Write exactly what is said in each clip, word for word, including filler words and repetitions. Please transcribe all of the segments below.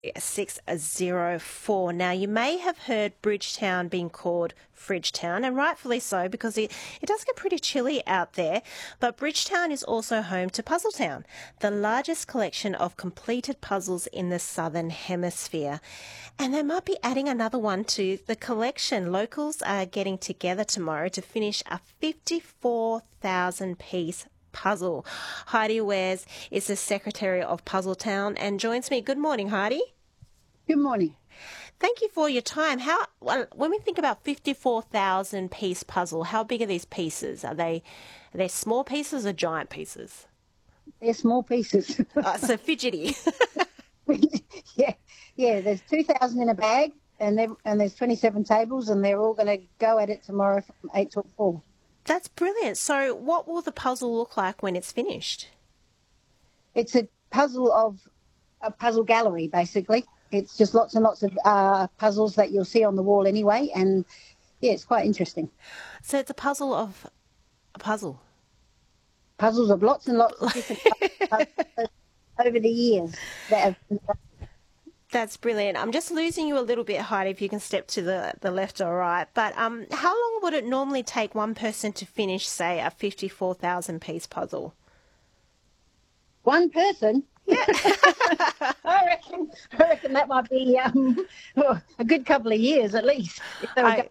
six zero four. Now, you may have heard Bridgetown being called Fridgetown, and rightfully so, because it, it does get pretty chilly out there. But Bridgetown is also home to Puzzletown, the largest collection of completed puzzles in the Southern Hemisphere. And they might be adding another one to the collection. Locals are getting together tomorrow to finish a fifty-four thousand piece puzzle. Heidi Wares is the Secretary of Puzzletown and joins me. Good morning, Heidi. Good morning. Thank you for your time. How, well, when we think about fifty-four thousand piece puzzle, how big are these pieces? Are they, are they small pieces or giant pieces? They're small pieces. Oh, so fidgety. yeah, yeah. There's two thousand in a bag, and and there's twenty-seven tables, and they're all going to go at it tomorrow from eight till four. That's brilliant. So what will the puzzle look like when it's finished? It's a puzzle of a puzzle gallery, basically. It's just lots and lots of uh, puzzles that you'll see on the wall anyway, and yeah, it's quite interesting. So it's a puzzle of a puzzle. Puzzles of lots and lots of different puzzles over the years that have been done. That's brilliant. I'm just losing you a little bit, Heidi, if you can step to the, the left or right. But um, how long would it normally take one person to finish, say, a fifty-four thousand piece puzzle? One person? Yeah. I reckon, I reckon that might be um, a good couple of years at least. If they were I...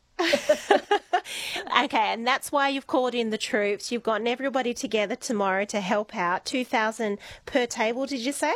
Okay, and that's why you've called in the troops. You've gotten everybody together tomorrow to help out. two thousand per table, did you say?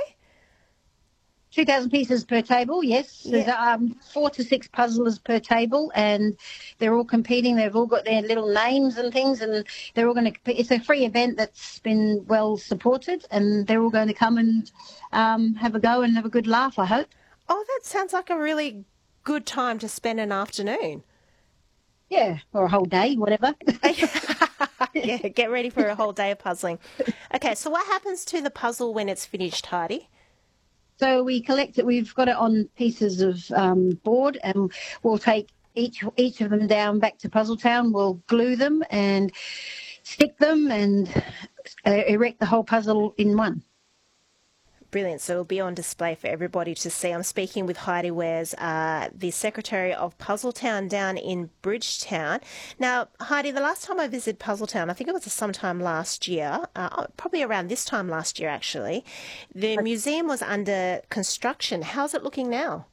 two thousand pieces per table, yes. Yeah. There's um, four to six puzzlers per table, and they're all competing. They've all got their little names and things, and they're all going to compete. It's a free event that's been well supported, and they're all going to come and um, have a go and have a good laugh, I hope. Oh, that sounds like a really good time to spend an afternoon. Yeah, or a whole day, whatever. Yeah, get ready for a whole day of puzzling. Okay, so what happens to the puzzle when it's finished, Heidi? So we collect it. We've got it on pieces of um, board, and we'll take each each of them down back to Puzzletown. We'll glue them and stick them and uh, erect the whole puzzle in one. Brilliant. So it'll be on display for everybody to see. I'm speaking with Heidi Wares, uh, the Secretary of Puzzletown down in Bridgetown. Now, Heidi, the last time I visited Puzzletown, I think it was sometime last year, uh, probably around this time last year, actually, the museum was under construction. How's it looking now?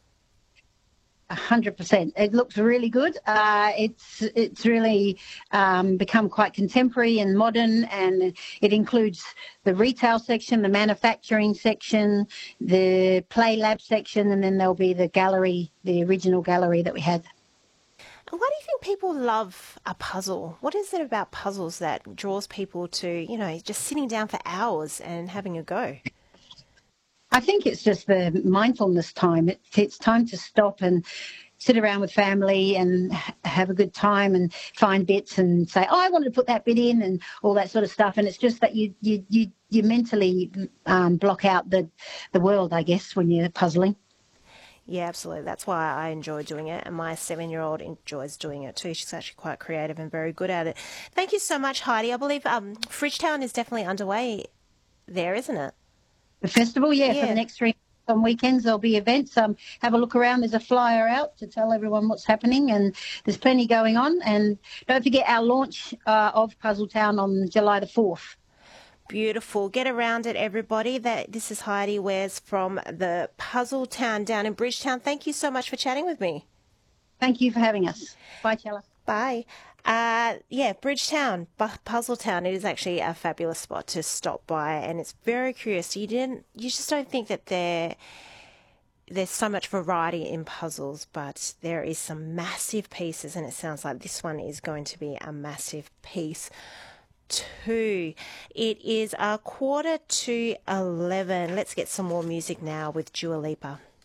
A hundred percent. It looks really good. Uh, it's it's really um, become quite contemporary and modern, and it includes the retail section, the manufacturing section, the play lab section, and then there'll be the gallery, the original gallery that we had. Why do you think people love a puzzle? What is it about puzzles that draws people to, you know, just sitting down for hours and having a go? I think it's just the mindfulness time. It, it's time to stop and sit around with family and have a good time and find bits and say, oh, I wanted to put that bit in and all that sort of stuff. And it's just that you you you, you mentally um, block out the, the world, I guess, when you're puzzling. Yeah, absolutely. That's why I enjoy doing it, and my seven-year-old enjoys doing it too. She's actually quite creative and very good at it. Thank you so much, Heidi. I believe um, Fridgetown is definitely underway there, isn't it? The festival, yeah, Yeah. for the next three on weekends there'll be events. Um, have a look around. There's a flyer out to tell everyone what's happening, and there's plenty going on. And don't forget our launch uh, of Puzzletown on July the fourth. Beautiful. Get around it, everybody. That This is Heidi Wares from the Puzzletown down in Bridgetown. Thank you so much for chatting with me. Thank you for having us. Bye, Chella. Bye. Uh, yeah, Bridgetown, Bu- Puzzletown. It is actually a fabulous spot to stop by, and it's very curious. You didn't, you just don't think that there, there's so much variety in puzzles, but there is some massive pieces, and it sounds like this one is going to be a massive piece too. It is a quarter to eleven. Let's get some more music now with Dua Lipa.